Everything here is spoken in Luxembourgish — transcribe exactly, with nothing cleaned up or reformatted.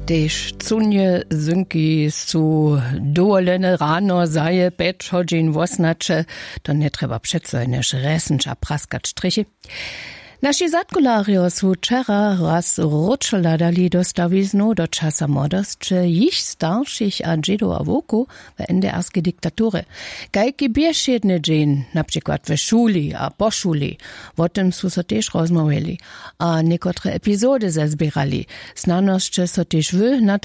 Tež cunje zynki su dovolene rano zaje pet hodźin wosnače, to nie treba přece než resnč a praskać strichi. Naši zadkulario su wczera raz ručela dali dostawiznu do czasa młodosće jich starších a džedov a woku w NDR-skiej diktatury. Kajki běšedne džen, na przykład w šuli a po šuli, o tym su so tež rozmawiali, a niekotre epizody zazbierali. Znanosće so tež wy na